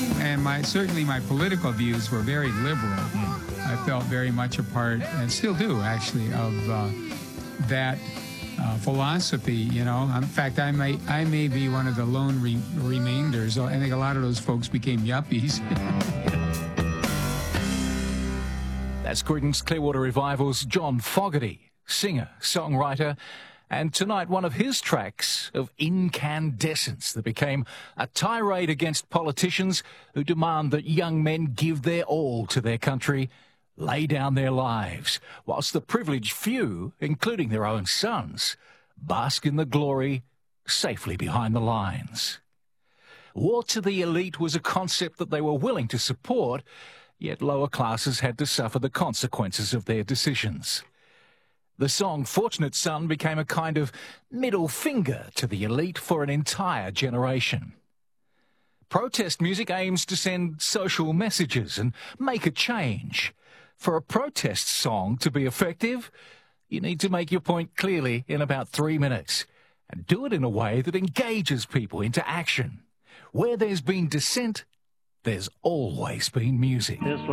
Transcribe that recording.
And certainly my political views were very liberal. I felt very much a part, and still do actually, of that philosophy. You know, in fact, I may be one of the lone remainders. I think a lot of those folks became yuppies. That's Creedence Clearwater Revival's John Fogerty, singer, songwriter, and tonight one of his tracks of Incandescence that became a tirade against politicians who demand that young men give their all to their country, lay down their lives, whilst the privileged few, including their own sons, bask in the glory safely behind the lines. War to the elite was a concept that they were willing to support, yet lower classes had to suffer the consequences of their decisions. The song Fortunate Son became a kind of middle finger to the elite for an entire generation. Protest music aims to send social messages and make a change. For a protest song to be effective, you need to make your point clearly in about 3 minutes and do it in a way that engages people into action. Where there's been dissent, there's always been music.